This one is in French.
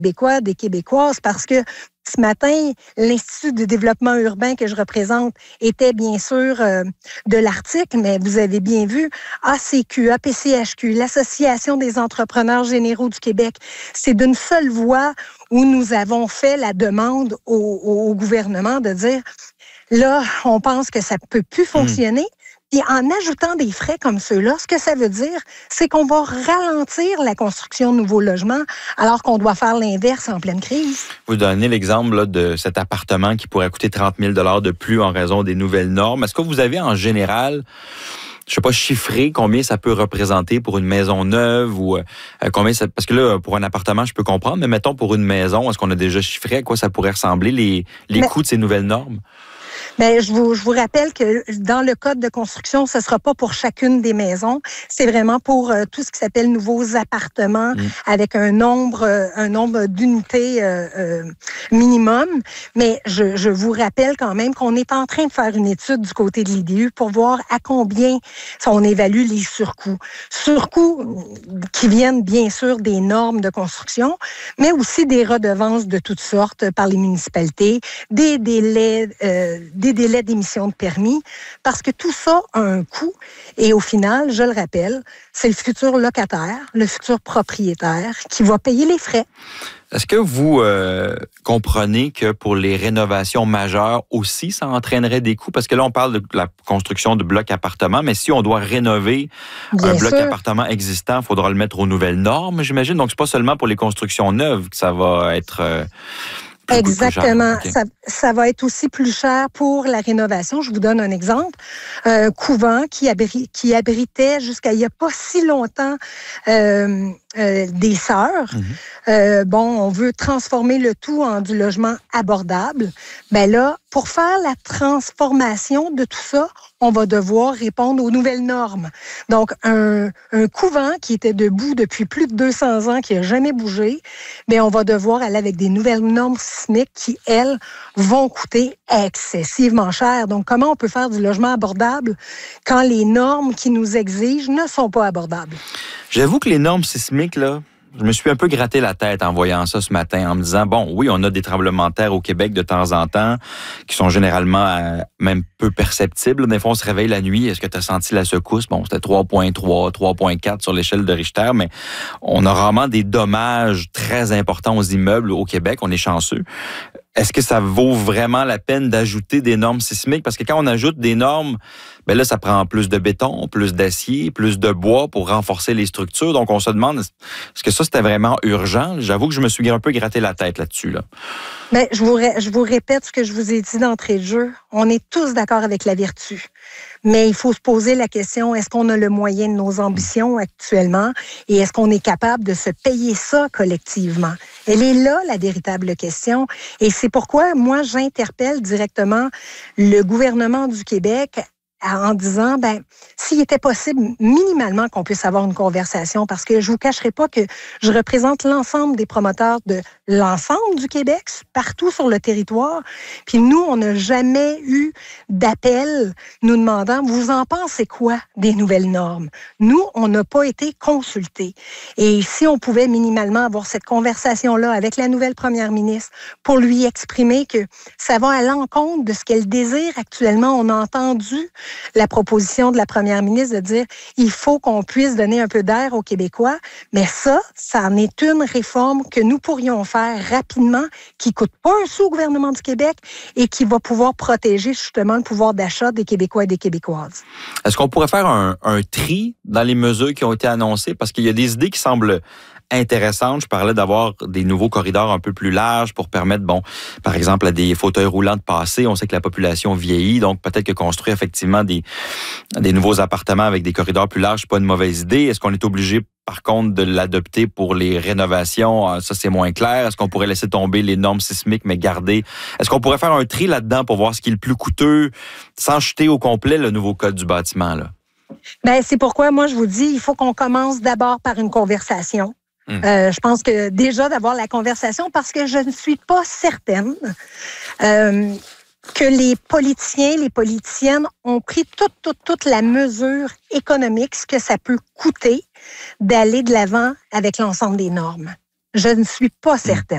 Québécois, des Québécoises, parce que ce matin, l'Institut de développement urbain que je représente était bien sûr de l'article, mais vous avez bien vu, ACQ, APCHQ, l'Association des entrepreneurs généraux du Québec, c'est d'une seule voix où nous avons fait la demande au gouvernement de dire, là, on pense que ça ne peut plus fonctionner. Et en ajoutant des frais comme ceux-là, ce que ça veut dire, c'est qu'on va ralentir la construction de nouveaux logements alors qu'on doit faire l'inverse en pleine crise. Vous donnez l'exemple là, de cet appartement qui pourrait coûter 30 000 $ de plus en raison des nouvelles normes. Est-ce que vous avez en général, je sais pas, chiffré combien ça peut représenter pour une maison neuve ou combien ça, parce que là, pour un appartement, je peux comprendre, mais mettons pour une maison, est-ce qu'on a déjà chiffré à quoi ça pourrait ressembler les coûts de ces nouvelles normes? Bien, je vous rappelle que dans le code de construction, ce ne sera pas pour chacune des maisons. C'est vraiment pour tout ce qui s'appelle nouveaux appartements avec un nombre d'unités minimum. Mais je vous rappelle quand même qu'on est en train de faire une étude du côté de l'IDU pour voir à combien on évalue les surcoûts. Surcoûts qui viennent bien sûr des normes de construction, mais aussi des redevances de toutes sortes par les municipalités, des délais d'émission de permis, parce que tout ça a un coût. Et au final, je le rappelle, c'est le futur locataire, le futur propriétaire qui va payer les frais. Est-ce que vous comprenez que pour les rénovations majeures aussi, ça entraînerait des coûts? Parce que là, on parle de la construction de blocs appartements, mais si on doit rénover un bloc appartement existant, il faudra le mettre aux nouvelles normes, j'imagine. Donc, c'est pas seulement pour les constructions neuves que ça va être... Exactement. Okay. Ça va être aussi plus cher pour la rénovation. Je vous donne un exemple. Un couvent qui abritait jusqu'à il n'y a pas si longtemps des sœurs. On veut transformer le tout en du logement abordable. Ben là, pour faire la transformation de tout ça, on va devoir répondre aux nouvelles normes. Donc, un couvent qui était debout depuis plus de 200 ans, qui n'a jamais bougé, bien, on va devoir aller avec des nouvelles normes sismiques qui, elles, vont coûter excessivement cher. Donc, comment on peut faire du logement abordable quand les normes qui nous exigent ne sont pas abordables? J'avoue que les normes sismiques, là, je me suis un peu gratté la tête en voyant ça ce matin, en me disant, bon, oui, on a des tremblements de terre au Québec de temps en temps, qui sont généralement même peu perceptibles. Des fois, on se réveille la nuit, est-ce que tu as senti la secousse? Bon, c'était 3.3, 3.4 sur l'échelle de Richter, mais on a rarement des dommages très importants aux immeubles au Québec, on est chanceux. Est-ce que ça vaut vraiment la peine d'ajouter des normes sismiques? Parce que quand on ajoute des normes, ben là, ça prend plus de béton, plus d'acier, plus de bois pour renforcer les structures. Donc, on se demande, est-ce que ça, c'était vraiment urgent? J'avoue que je me suis un peu gratté la tête là-dessus, là. Mais je vous répète ce que je vous ai dit d'entrée de jeu. On est tous d'accord avec la vertu. Mais il faut se poser la question, est-ce qu'on a le moyen de nos ambitions actuellement et est-ce qu'on est capable de se payer ça collectivement? Elle est là, la véritable question. Et c'est pourquoi, moi, j'interpelle directement le gouvernement du Québec en disant, s'il était possible minimalement qu'on puisse avoir une conversation, parce que je vous cacherai pas que je représente l'ensemble des promoteurs de l'ensemble du Québec, partout sur le territoire. Puis nous, on n'a jamais eu d'appel nous demandant, vous en pensez quoi des nouvelles normes? Nous, on n'a pas été consultés. Et si on pouvait minimalement avoir cette conversation-là avec la nouvelle première ministre pour lui exprimer que ça va à l'encontre de ce qu'elle désire actuellement, on a entendu la proposition de la première ministre de dire il faut qu'on puisse donner un peu d'air aux Québécois, mais ça en est une réforme que nous pourrions faire rapidement, qui coûte pas un sou au gouvernement du Québec et qui va pouvoir protéger justement le pouvoir d'achat des Québécois et des Québécoises. Est-ce qu'on pourrait faire un tri dans les mesures qui ont été annoncées? Parce qu'il y a des idées qui semblent intéressante. Je parlais d'avoir des nouveaux corridors un peu plus larges pour permettre, par exemple, à des fauteuils roulants de passer. On sait que la population vieillit, donc peut-être que construire effectivement des nouveaux appartements avec des corridors plus larges, c'est pas une mauvaise idée. Est-ce qu'on est obligé, par contre, de l'adopter pour les rénovations? Ça, c'est moins clair. Est-ce qu'on pourrait laisser tomber les normes sismiques, mais garder... Est-ce qu'on pourrait faire un tri là-dedans pour voir ce qui est le plus coûteux, sans jeter au complet le nouveau code du bâtiment, là? C'est pourquoi, moi, je vous dis, il faut qu'on commence d'abord par une conversation. Je pense que déjà d'avoir la conversation, parce que je ne suis pas certaine que les politiciens, les politiciennes ont pris toute la mesure économique, ce que ça peut coûter d'aller de l'avant avec l'ensemble des normes. Je ne suis pas certaine.